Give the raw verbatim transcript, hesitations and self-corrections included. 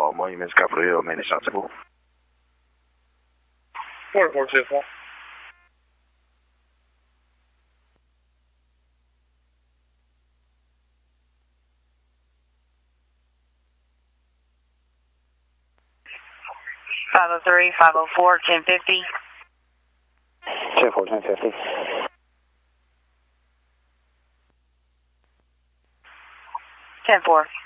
All Monuments, Capitol Hill, Manny Shotable. four four two four. five oh three, five oh four, ten fifty. ten four, ten fifty. ten four.